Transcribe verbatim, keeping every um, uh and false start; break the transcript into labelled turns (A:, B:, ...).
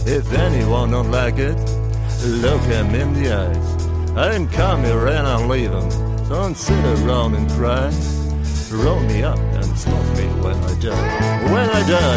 A: If anyone don't like it, look him in the eyes. I didn't come here and I'm leaving, so don't sit around and cry. Roll me up and smoke me when I die. When I die.